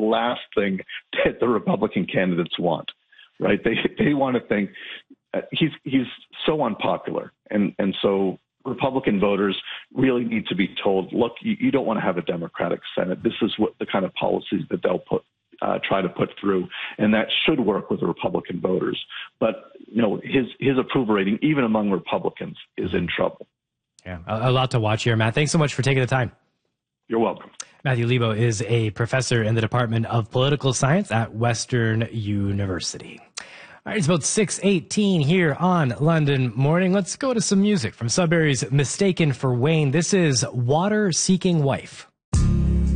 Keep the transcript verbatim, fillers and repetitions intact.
last thing that the Republican candidates want, right? They they want to think uh, he's he's so unpopular, and and so Republican voters really need to be told, look, you, you don't want to have a Democratic Senate. This is what the kind of policies that they'll put uh, try to put through, and that should work with the Republican voters. But you know, his his approval rating, even among Republicans, is in trouble. Yeah, a, a lot to watch here, Matt. Thanks so much for taking the time. You're welcome. Matthew Lebo is a professor in the Department of Political Science at Western University. All right, it's about six eighteen here on London Morning. Let's go to some music from Sudbury's Mistaken for Wayne. This is Water Seeking Wife.